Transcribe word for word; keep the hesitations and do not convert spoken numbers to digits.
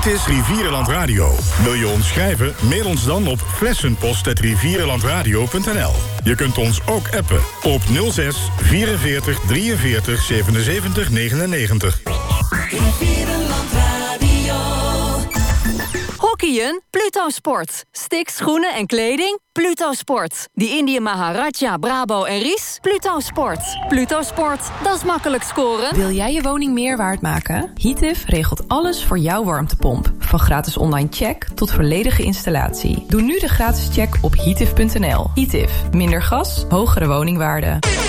Dit is Rivierenland Radio. Wil je ons schrijven? Mail ons dan op flessenpost at rivierenlandradio punt n l. Je kunt ons ook appen op nul zes vierenveertig drieënveertig zevenenzeventig negenennegentig. Rivierenland Radio. Hockeyen? Pluto Sport. Sticks, schoenen en kleding? Pluto Sport. Die Indië Maharaja, Brabo en Ries? Pluto Sport. Pluto Sport, dat is makkelijk scoren. Wil jij je woning meer waard maken? Heatif regelt alles voor jouw warmtepomp. Van gratis online check tot volledige installatie. Doe nu de gratis check op heatif punt n l. Heatif. Minder gas, hogere woningwaarde.